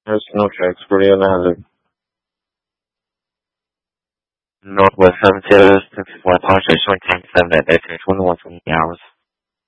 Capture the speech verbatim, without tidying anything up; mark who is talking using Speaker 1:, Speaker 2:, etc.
Speaker 1: There's no tracks for you now.
Speaker 2: Northwest seven zero six four, apologize, showing time seven at eight twenty-one twenty hours.